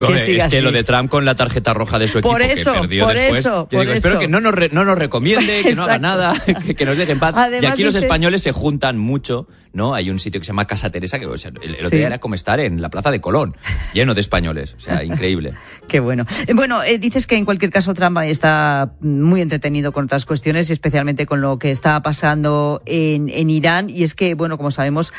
Es que lo de Trump con la tarjeta roja de su equipo que perdió después. Espero que no nos recomiende, que no haga nada, que nos deje en paz. Además, y aquí los españoles se juntan mucho, ¿no? Hay un sitio que se llama Casa Teresa, que el otro día era como estar en la Plaza de Colón, lleno de españoles. O sea, increíble. Qué bueno. Bueno, dices que en cualquier caso Trump está muy entretenido con otras cuestiones y especialmente con lo que está pasando en Irán. Y es que, bueno, como sabemos,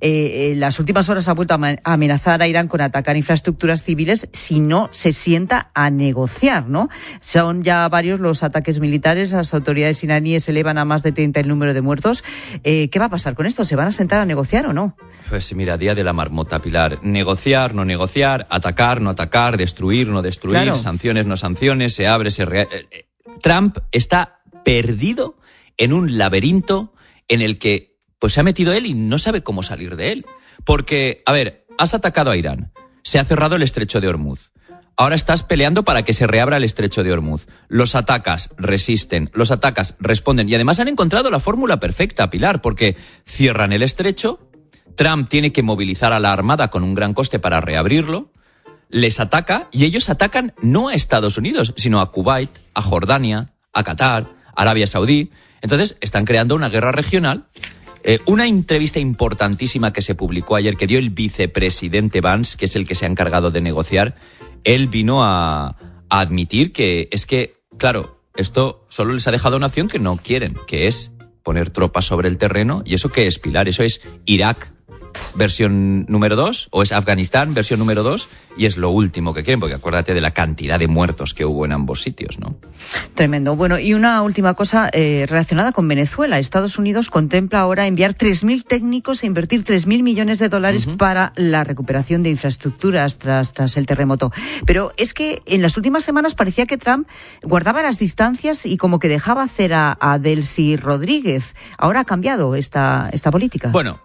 en las últimas horas ha vuelto a amenazar a Irán con atacar infraestructuras civiles si no se sienta a negociar, ¿no? Son ya varios los ataques militares, las autoridades iraníes elevan a más de 30 el número de muertos. ¿Qué va a pasar con esto? ¿Se van a sentar a negociar o no? Pues mira, día de la marmota, Pilar. Negociar, no negociar, atacar, no atacar, destruir, no destruir, claro. Sanciones, no sanciones, se abre, se Trump está perdido en un laberinto en el que pues se ha metido él y no sabe cómo salir de él. Porque, a ver, has atacado a Irán. Se ha cerrado el estrecho de Hormuz. Ahora estás peleando para que se reabra el estrecho de Hormuz. Los atacas, resisten. Los atacas, responden. Y además han encontrado la fórmula perfecta, Pilar, porque cierran el estrecho, Trump tiene que movilizar a la Armada con un gran coste para reabrirlo, les ataca y ellos atacan no a Estados Unidos, sino a Kuwait, a Jordania, a Qatar, a Arabia Saudí. Entonces están creando una guerra regional. Una entrevista importantísima que se publicó ayer, que dio el vicepresidente Vance, que es el que se ha encargado de negociar, él vino a admitir que es que, claro, esto solo les ha dejado una opción que no quieren, que es poner tropas sobre el terreno. ¿Y eso qué es, Pilar? Eso es Irak versión número 2 o es Afganistán versión número 2 y es lo último que quieren, porque acuérdate de la cantidad de muertos que hubo en ambos sitios, ¿no? Tremendo. Bueno, y una última cosa relacionada con Venezuela. Estados Unidos contempla ahora enviar 3.000 técnicos e invertir $3.000 millones para la recuperación de infraestructuras tras el terremoto. Pero es que en las últimas semanas parecía que Trump guardaba las distancias y como que dejaba hacer a Delcy Rodríguez. Ahora ha cambiado esta política. Bueno,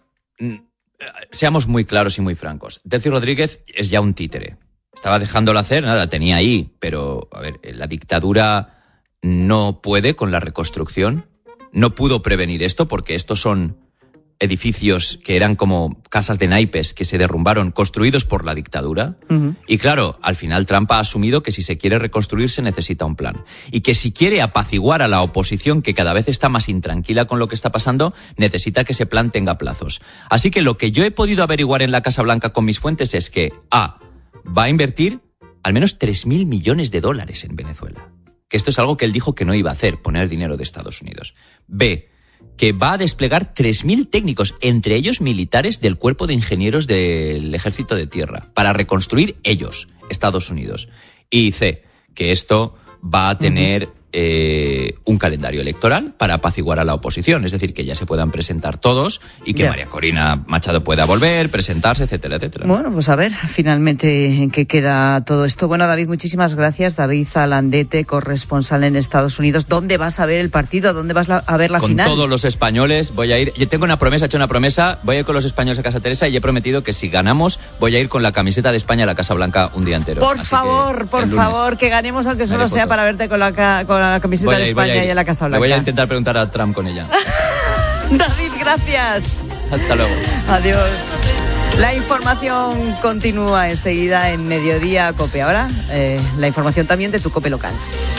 seamos muy claros y muy francos. Delcy Rodríguez es ya un títere. Estaba dejándolo hacer, nada, la tenía ahí, pero, a ver, la dictadura no puede con la reconstrucción, no pudo prevenir esto porque estos son edificios que eran como casas de naipes que se derrumbaron, construidos por la dictadura. Uh-huh. Y claro, al final Trump ha asumido que si se quiere reconstruir se necesita un plan. Y que si quiere apaciguar a la oposición, que cada vez está más intranquila con lo que está pasando, necesita que ese plan tenga plazos. Así que lo que yo he podido averiguar en la Casa Blanca con mis fuentes es que va a invertir al menos $3.000 millones en Venezuela. Que esto es algo que él dijo que no iba a hacer, poner dinero de Estados Unidos. B, que va a desplegar 3.000 técnicos, entre ellos militares del Cuerpo de Ingenieros del Ejército de Tierra, para reconstruir ellos, Estados Unidos. Y C, que esto va a tener un calendario electoral para apaciguar a la oposición, es decir, que ya se puedan presentar todos y que María Corina Machado pueda volver, presentarse, etcétera, etcétera. Bueno, pues a ver finalmente en qué queda todo esto. Bueno, David, muchísimas gracias. David Zalandete, corresponsal en Estados Unidos. ¿Dónde vas a ver el partido? ¿Dónde vas a ver la final? Con todos los españoles voy a ir. Yo tengo una promesa, he hecho una promesa, voy a ir con los españoles a Casa Teresa y he prometido que si ganamos voy a ir con la camiseta de España a la Casa Blanca un día entero. Por favor, que ganemos, aunque solo sea para verte con la camiseta de España y en la Casa Blanca. Le voy a intentar preguntar a Trump con ella. David, gracias. Hasta luego. Adiós. La información continúa enseguida en Mediodía COPE. Ahora, la información también de tu COPE local.